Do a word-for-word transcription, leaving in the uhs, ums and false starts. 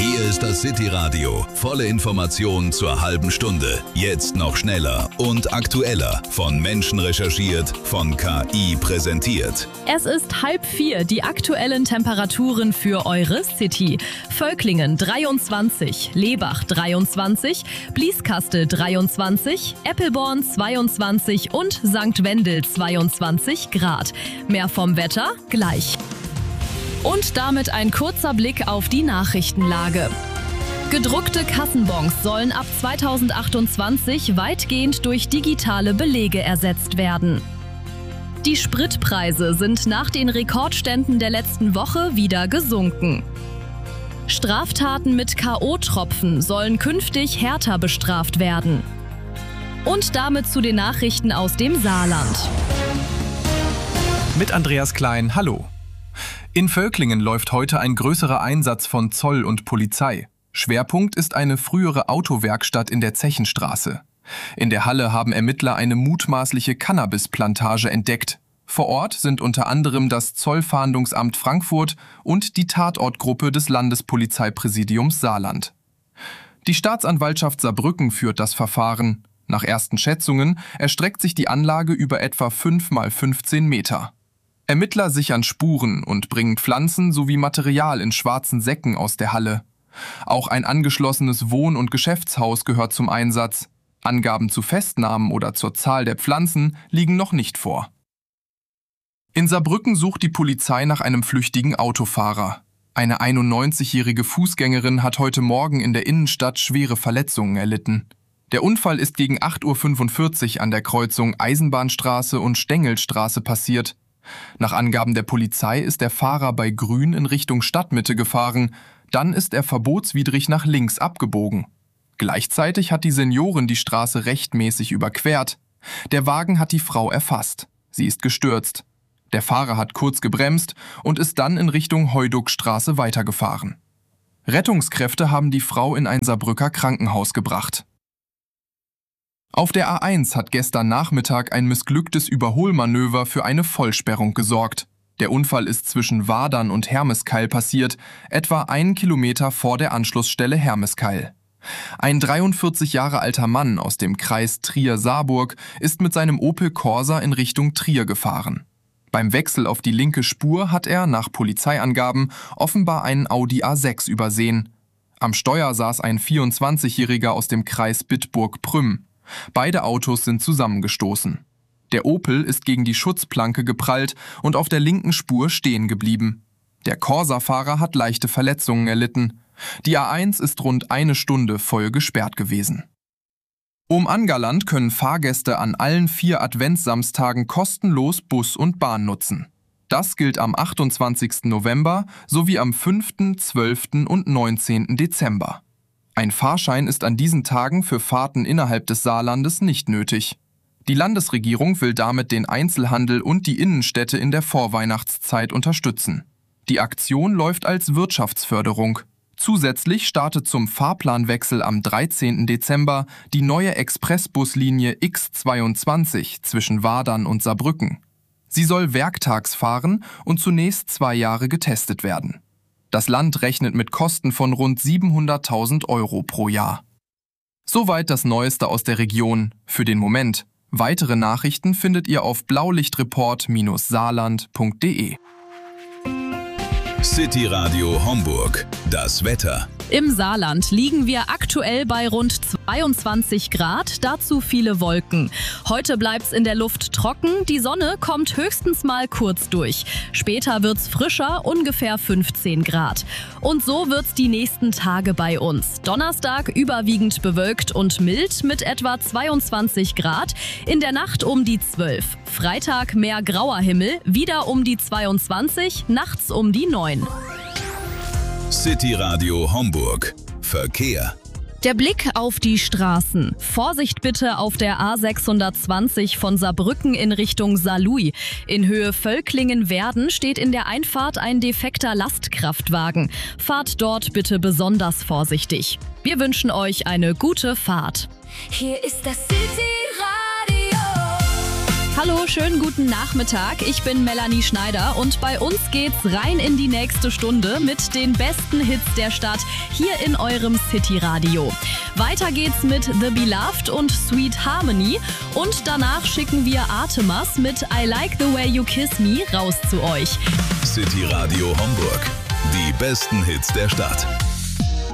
Hier ist das City Radio. Volle Informationen zur halben Stunde. Jetzt noch schneller und aktueller. Von Menschen recherchiert, von K I präsentiert. Es ist halb vier. Die aktuellen Temperaturen für eure City. Völklingen dreiundzwanzig, Lebach dreiundzwanzig, Blieskastel dreiundzwanzig, Eppelborn zweiundzwanzig und Sankt Wendel zweiundzwanzig Grad. Mehr vom Wetter gleich. Und damit ein kurzer Blick auf die Nachrichtenlage. Gedruckte Kassenbons sollen ab zweitausendachtundzwanzig weitgehend durch digitale Belege ersetzt werden. Die Spritpreise sind nach den Rekordständen der letzten Woche wieder gesunken. Straftaten mit K O-Tropfen sollen künftig härter bestraft werden. Und damit zu den Nachrichten aus dem Saarland. Mit Andreas Klein, hallo. In Völklingen läuft heute ein größerer Einsatz von Zoll und Polizei. Schwerpunkt ist eine frühere Autowerkstatt in der Zechenstraße. In der Halle haben Ermittler eine mutmaßliche Cannabisplantage entdeckt. Vor Ort sind unter anderem das Zollfahndungsamt Frankfurt und die Tatortgruppe des Landespolizeipräsidiums Saarland. Die Staatsanwaltschaft Saarbrücken führt das Verfahren. Nach ersten Schätzungen erstreckt sich die Anlage über etwa fünf mal fünfzehn Meter. Ermittler sichern Spuren und bringen Pflanzen sowie Material in schwarzen Säcken aus der Halle. Auch ein angeschlossenes Wohn- und Geschäftshaus gehört zum Einsatz. Angaben zu Festnahmen oder zur Zahl der Pflanzen liegen noch nicht vor. In Saarbrücken sucht die Polizei nach einem flüchtigen Autofahrer. Eine einundneunzigjährige Fußgängerin hat heute Morgen in der Innenstadt schwere Verletzungen erlitten. Der Unfall ist gegen acht Uhr fünfundvierzig an der Kreuzung Eisenbahnstraße und Stengelstraße passiert. Nach Angaben der Polizei ist der Fahrer bei Grün in Richtung Stadtmitte gefahren, dann ist er verbotswidrig nach links abgebogen. Gleichzeitig hat die Seniorin die Straße rechtmäßig überquert. Der Wagen hat die Frau erfasst. Sie ist gestürzt. Der Fahrer hat kurz gebremst und ist dann in Richtung Heuduckstraße weitergefahren. Rettungskräfte haben die Frau in ein Saarbrücker Krankenhaus gebracht. Auf der A eins hat gestern Nachmittag ein missglücktes Überholmanöver für eine Vollsperrung gesorgt. Der Unfall ist zwischen Wadern und Hermeskeil passiert, etwa einen Kilometer vor der Anschlussstelle Hermeskeil. Ein dreiundvierzig Jahre alter Mann aus dem Kreis Trier-Saarburg ist mit seinem Opel Corsa in Richtung Trier gefahren. Beim Wechsel auf die linke Spur hat er, nach Polizeiangaben, offenbar einen Audi A sechs übersehen. Am Steuer saß ein vierundzwanzigjähriger aus dem Kreis Bitburg-Prüm. Beide Autos sind zusammengestoßen. Der Opel ist gegen die Schutzplanke geprallt und auf der linken Spur stehen geblieben. Der Corsa-Fahrer hat leichte Verletzungen erlitten. Die A eins ist rund eine Stunde voll gesperrt gewesen. Um Angerland können Fahrgäste an allen vier Adventssamstagen kostenlos Bus und Bahn nutzen. Das gilt am achtundzwanzigsten November sowie am fünften, zwölften und neunzehnten Dezember. Ein Fahrschein ist an diesen Tagen für Fahrten innerhalb des Saarlandes nicht nötig. Die Landesregierung will damit den Einzelhandel und die Innenstädte in der Vorweihnachtszeit unterstützen. Die Aktion läuft als Wirtschaftsförderung. Zusätzlich startet zum Fahrplanwechsel am dreizehnten Dezember die neue Expressbuslinie X zweiundzwanzig zwischen Wadern und Saarbrücken. Sie soll werktags fahren und zunächst zwei Jahre getestet werden. Das Land rechnet mit Kosten von rund siebenhunderttausend Euro pro Jahr. Soweit das Neueste aus der Region für den Moment. Weitere Nachrichten findet ihr auf blaulichtreport Saarland punkt de. City Radio Homburg. Das Wetter. Im Saarland liegen wir aktuell bei rund zweiundzwanzig Grad, dazu viele Wolken. Heute bleibt's in der Luft trocken, die Sonne kommt höchstens mal kurz durch. Später wird's frischer, ungefähr fünfzehn Grad. Und so wird's die nächsten Tage bei uns. Donnerstag überwiegend bewölkt und mild mit etwa zweiundzwanzig Grad, in der Nacht um die zwölf. Freitag mehr grauer Himmel, wieder um die zweiundzwanzig, nachts um die neun. City Radio Homburg. Verkehr. Der Blick auf die Straßen. Vorsicht bitte auf der A sechshundertzwanzig von Saarbrücken in Richtung Saarlouis. In Höhe Völklingen-Werden steht in der Einfahrt ein defekter Lastkraftwagen. Fahrt dort bitte besonders vorsichtig. Wir wünschen euch eine gute Fahrt. Hier ist das City Radio. Hallo, schönen guten Nachmittag. Ich bin Melanie Schneider und bei uns geht's rein in die nächste Stunde mit den besten Hits der Stadt hier in eurem City-Radio. Weiter geht's mit The Beloved und Sweet Harmony und danach schicken wir Artemas mit I Like the Way You Kiss Me raus zu euch. City Radio Homburg. Die besten Hits der Stadt.